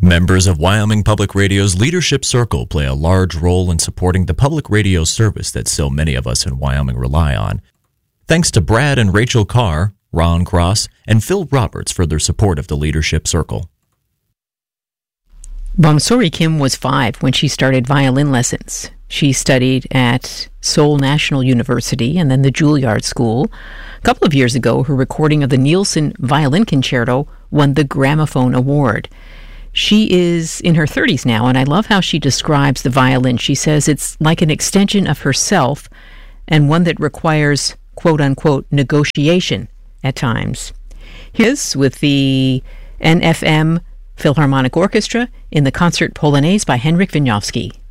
Members of Wyoming Public Radio's Leadership Circle play a large role in supporting the public radio service that so many of us in Wyoming rely on. Thanks to Brad and Rachel Carr, Ron Cross, and Phil Roberts for their support of the Leadership Circle. Bomsori Kim was 5 when she started violin lessons. She studied at Seoul National University and then the Juilliard School. A couple of years ago, her recording of the Nielsen Violin Concerto won the Gramophone Award. She is in her 30s now, and I love how she describes the violin. She says it's like an extension of herself and one that requires, quote-unquote, negotiation at times. Here's with the NFM Philharmonic Orchestra in the Concert Polonaise by Henryk Wieniawski.